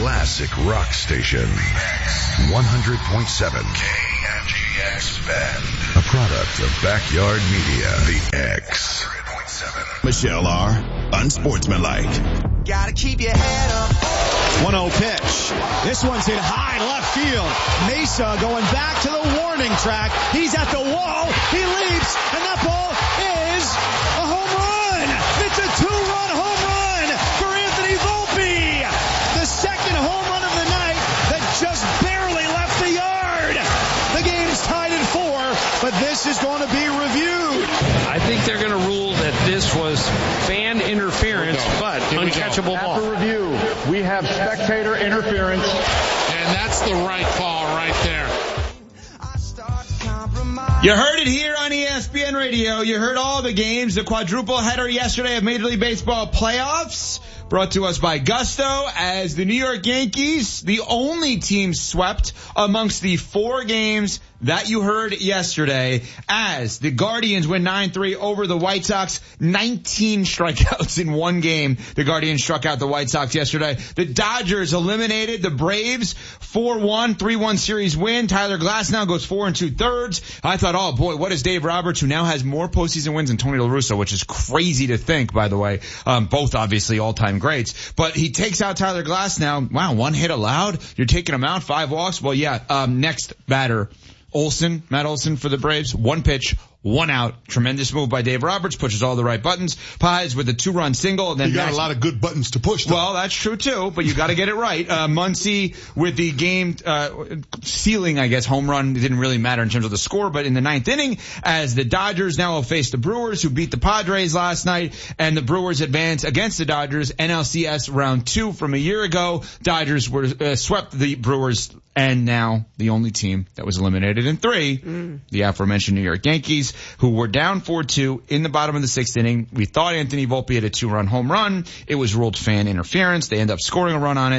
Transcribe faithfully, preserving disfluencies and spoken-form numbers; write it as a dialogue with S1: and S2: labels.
S1: classic rock station. one hundred point seven K M G X Bend. A product of Backyard Media. The X.
S2: Michelle R. Unsportsmanlike.
S3: Gotta keep your head up.
S4: one oh pitch. This one's hit high left field. Mesa going back to the warning track. He's at the wall. He leaps, and that ball is a home run. It's a two-run home run for Anthony Volpe. The second home run of the night that just barely left the yard. The game's tied at four, but this is going to be reviewed.
S5: I think they're going to rule that this was fan interference, but uncatchable ball.
S6: After review, we have spectator interference.
S7: And that's the right call right there.
S8: You heard it here on E S P N Radio. You heard all the games. The quadruple header yesterday of Major League Baseball playoffs brought to us by Gusto as the New York Yankees, the only team swept amongst the four games that you heard yesterday, as the Guardians win nine three over the White Sox. nineteen strikeouts in one game. The Guardians struck out the White Sox yesterday. The Dodgers eliminated the Braves four one, three one series win. Tyler Glasnow goes four and two thirds. I thought, oh boy, what is Dave Roberts, who now has more postseason wins than Tony La Russa, which is crazy to think, by the way. Um, both obviously all-time greats. But he takes out Tyler Glasnow. Wow, one hit allowed. You're taking him out, five walks. Well, yeah, um, next batter. Olson, Matt Olson for the Braves, one pitch, one out. Tremendous move by Dave Roberts, pushes all the right buttons. Pies with a two-run single. And then
S9: you got
S8: Max-
S9: a lot of good buttons to push, though.
S8: Well, that's true, too, but you got to get it right. Uh, Muncy with the game uh sealing, I guess, home run. It didn't really matter in terms of the score, but in the ninth inning, as the Dodgers now will face the Brewers, who beat the Padres last night, and the Brewers advance against the Dodgers, N L C S round two from a year ago. Dodgers were uh, swept the Brewers, and now the only team that was eliminated in three, mm. the aforementioned New York Yankees, who were down four two in the bottom of the sixth inning. We thought Anthony Volpe had a two-run home run. It was ruled fan interference. They end up scoring a run on it.